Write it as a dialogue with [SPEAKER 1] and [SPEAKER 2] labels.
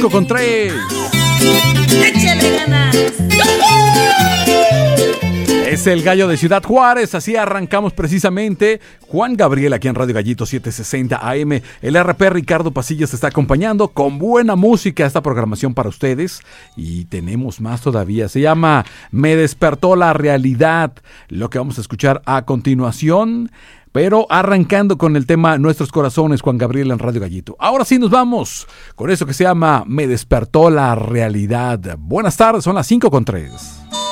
[SPEAKER 1] 5:03.
[SPEAKER 2] ¡Échale ganas!
[SPEAKER 1] Es el Gallo de Ciudad Juárez, así arrancamos precisamente. Juan Gabriel aquí en Radio Gallito 760 AM. El RP Ricardo Pasillas te está acompañando con buena música esta programación para ustedes. Y tenemos más todavía. Se llama Me despertó la realidad. Lo que vamos a escuchar a continuación. Pero arrancando con el tema Nuestros Corazones, Juan Gabriel en Radio Gallito. Ahora sí nos vamos con eso que se llama Me despertó la realidad. Buenas tardes, son las 5:03.